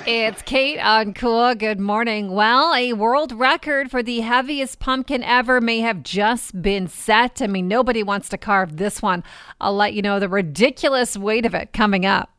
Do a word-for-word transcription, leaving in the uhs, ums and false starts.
It's Kate on Cool. Good morning. Well, a world record for the heaviest pumpkin ever may have just been set. I mean, nobody wants to carve this one. I'll let you know the ridiculous weight of it coming up.